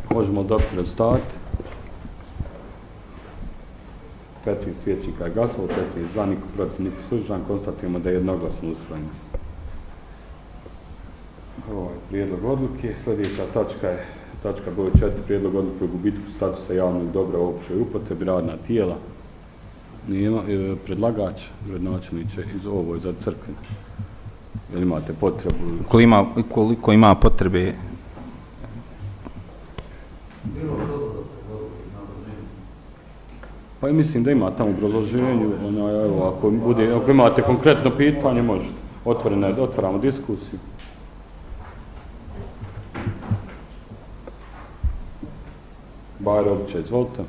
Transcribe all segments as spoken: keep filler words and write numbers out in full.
Možemo dobiti rezultat. petnaest vijećnika je glasalo, petnaest za, niko protiv, niko suzdržan. Konstatujemo da je jednoglasno usvojen ovaj prijedlog odluke. Sljedeća tačka je tačka broj četiri, prijedlog odluke o gubitku statusa javnog dobra u općoj upotrebi, radna tijela. Nema, e, predlagač, gradonačelniče, iz ovo za crkve. Jel imate potrebu? Koliko ima, koliko ima potrebe? Pa i mislim da ima tamo u obrazloženju, ono, evo, ako, bude, ako imate konkretno pitanje, možete. Otvoreno je, otvaramo diskusiju. Bajro Običe, izvolite.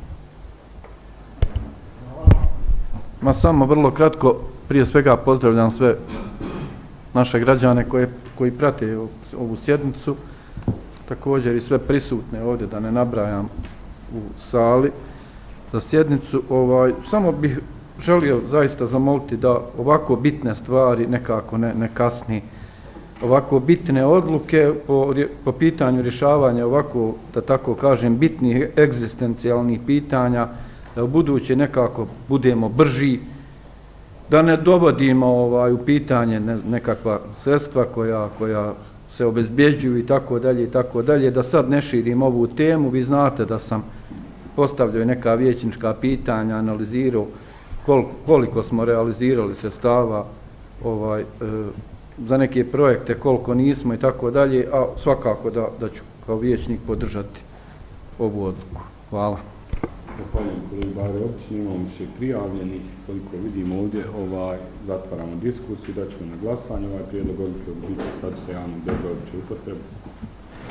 Ma samo vrlo kratko, prije svega pozdravljam sve naše građane koje, koji prate ovu sjednicu, također i sve prisutne ovdje, da ne nabrajam, u sali za sjednicu. Ovaj, samo bih želio zaista zamoliti da ovako bitne stvari nekako ne, ne kasni, ovako bitne odluke po, po pitanju rješavanja ovako, da tako kažem, bitnih egzistencijalnih pitanja, da u buduće nekako budemo brži, da ne dovodimo ovaj, u pitanje ne, nekakva sredstva koja, koja se obezbjeđuju i tako dalje i tako dalje, da sad ne širim ovu temu. Vi znate da sam postavljao neka vijećnička pitanja, analizirao koliko, koliko smo realizirali sredstava ovaj, e, za neke projekte, koliko nismo i tako dalje, a svakako da, da ću kao vijećnik podržati ovu odluku. Hvala. Zahvaljujem kolegi Bajro Običe, imamo više prijavljenih, koliko vidimo ovdje, ovaj, zatvaramo diskusiju, da ćemo na glasanje ovaj prijedlog odluke o gubitku statusa javnog dobra u općoj upotrebi.